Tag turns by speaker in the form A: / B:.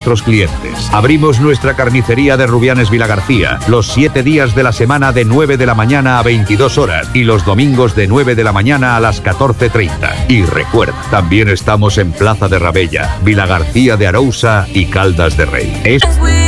A: nuestros clientes. Abrimos nuestra carnicería de Rubianes Vilagarcía los 7 días de la semana de 9 de la mañana a 22 horas y los domingos de 9 de la mañana a las 14:30. Y recuerda, también estamos en Plaza de Rabella, Vilagarcía de Arousa y Caldas de Rei.